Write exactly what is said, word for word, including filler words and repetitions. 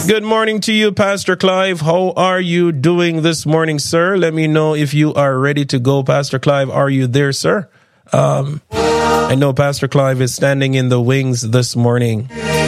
Good morning to you, Pastor Clive. How are you doing this morning, sir? Let me know if you are ready to go, Pastor Clive. Are you there, sir? Um, I know Pastor Clive is standing in the wings this morning.